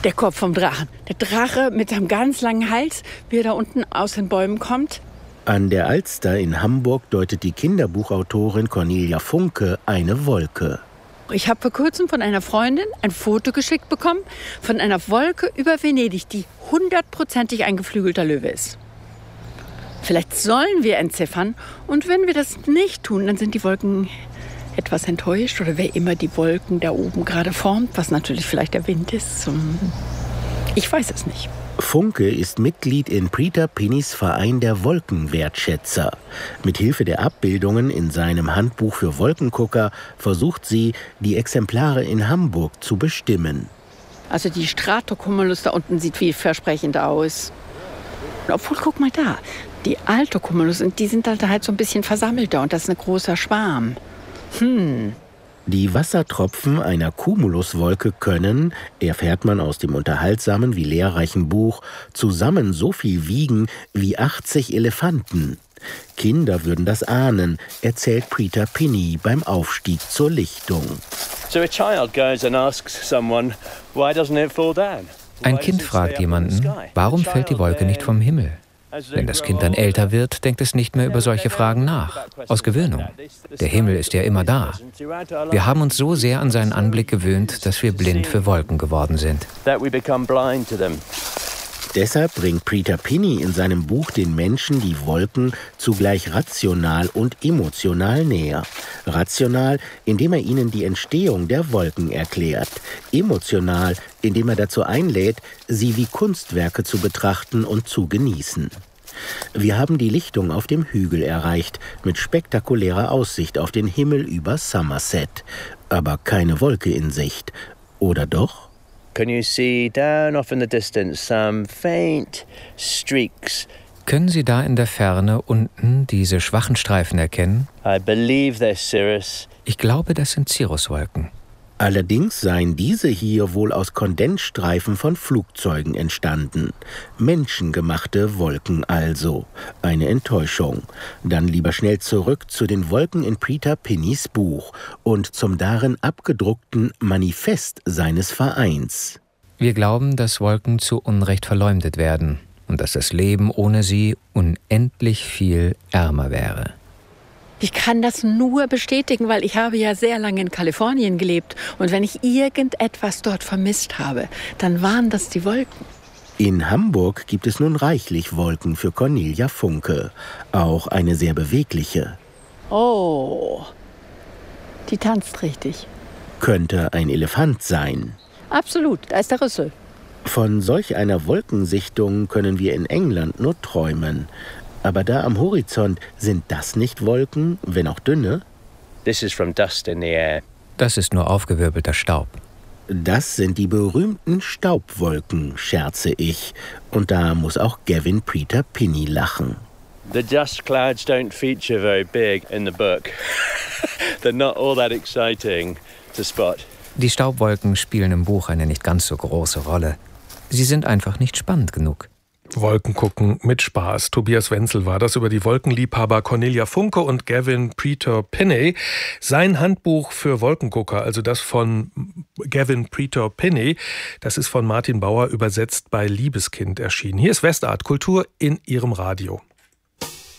Der Kopf vom Drachen. Der Drache mit seinem ganz langen Hals, wie er da unten aus den Bäumen kommt. An der Alster in Hamburg deutet die Kinderbuchautorin Cornelia Funke eine Wolke. Ich habe vor kurzem von einer Freundin ein Foto geschickt bekommen von einer Wolke über Venedig, die 100%ig ein geflügelter Löwe ist. Vielleicht sollen wir entziffern und wenn wir das nicht tun, dann sind die Wolken etwas enttäuscht oder wer immer die Wolken da oben gerade formt, was natürlich vielleicht der Wind ist. Ich weiß es nicht. Funke ist Mitglied in Peter Pinnys Verein der Wolkenwertschätzer. Mit Hilfe der Abbildungen in seinem Handbuch für Wolkengucker versucht sie, die Exemplare in Hamburg zu bestimmen. Also die Stratocumulus da unten sieht vielversprechend aus. Obwohl, guck mal da, die Altocumulus, die sind halt so ein bisschen versammelter und das ist ein großer Schwarm. Die Wassertropfen einer Cumuluswolke können, erfährt man aus dem unterhaltsamen wie lehrreichen Buch, zusammen so viel wiegen wie 80 Elefanten. Kinder würden das ahnen, erzählt Peter Pinny beim Aufstieg zur Lichtung. Ein Kind fragt jemanden, warum fällt die Wolke nicht vom Himmel? Wenn das Kind dann älter wird, denkt es nicht mehr über solche Fragen nach, aus Gewöhnung. Der Himmel ist ja immer da. Wir haben uns so sehr an seinen Anblick gewöhnt, dass wir blind für Wolken geworden sind. Deshalb bringt Peter Pinny in seinem Buch den Menschen die Wolken zugleich rational und emotional näher. Rational, indem er ihnen die Entstehung der Wolken erklärt. Emotional, indem er dazu einlädt, sie wie Kunstwerke zu betrachten und zu genießen. Wir haben die Lichtung auf dem Hügel erreicht, mit spektakulärer Aussicht auf den Himmel über Somerset. Aber keine Wolke in Sicht. Oder doch? Can you see down off in the distance some faint streaks? Können Sie da in der Ferne unten diese schwachen Streifen erkennen? I believe they're cirrus. Ich glaube, das sind Cirruswolken. Allerdings seien diese hier wohl aus Kondensstreifen von Flugzeugen entstanden. Menschengemachte Wolken also. Eine Enttäuschung. Dann lieber schnell zurück zu den Wolken in Peter Pinnys Buch und zum darin abgedruckten Manifest seines Vereins. Wir glauben, dass Wolken zu Unrecht verleumdet werden und dass das Leben ohne sie unendlich viel ärmer wäre. Ich kann das nur bestätigen, weil ich habe ja sehr lange in Kalifornien gelebt. Und wenn ich irgendetwas dort vermisst habe, dann waren das die Wolken. In Hamburg gibt es nun reichlich Wolken für Cornelia Funke. Auch eine sehr bewegliche. Oh, die tanzt richtig. Könnte ein Elefant sein. Absolut, da ist der Rüssel. Von solch einer Wolkensichtung können wir in England nur träumen. Aber da am Horizont, sind das nicht Wolken, wenn auch dünne? This is from dust in the air. Das ist nur aufgewirbelter Staub. Das sind die berühmten Staubwolken, scherze ich. Und da muss auch Gavin Peter Pinny lachen. The dust clouds don't feature very big in the book. They're not all that exciting to spot. Die Staubwolken spielen im Buch eine nicht ganz so große Rolle. Sie sind einfach nicht spannend genug. Wolken gucken mit Spaß. Tobias Wenzel war das über die Wolkenliebhaber Cornelia Funke und Gavin Peter Pinny. Sein Handbuch für Wolkengucker, also das von Gavin Peter Pinny, das ist von Martin Bauer übersetzt bei Liebeskind erschienen. Hier ist Westart Kultur in Ihrem Radio.